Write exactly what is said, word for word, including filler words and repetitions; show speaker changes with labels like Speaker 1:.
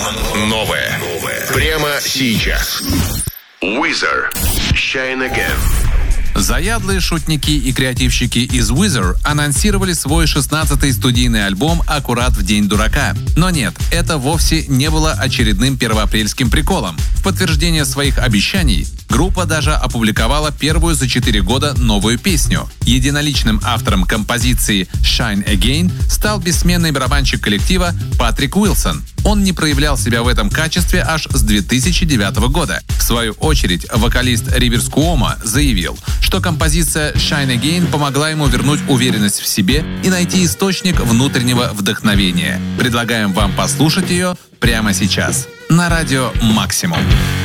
Speaker 1: Новое. Прямо сейчас. Weezer. Shine Again.
Speaker 2: Заядлые шутники и креативщики из Weezer анонсировали свой шестнадцатый студийный альбом аккурат в День дурака. Но нет, это вовсе не было очередным первоапрельским приколом. В подтверждение своих обещаний группа даже опубликовала первую за четыре года новую песню. Единоличным автором композиции «Shine Again» стал бессменный барабанщик коллектива Патрик Уилсон. Он не проявлял себя в этом качестве аж с две тысячи девятого года. В свою очередь, вокалист Риверс Куомо заявил, что композиция «Shine Again» помогла ему вернуть уверенность в себе и найти источник внутреннего вдохновения. Предлагаем вам послушать ее прямо сейчас на радио «Максимум».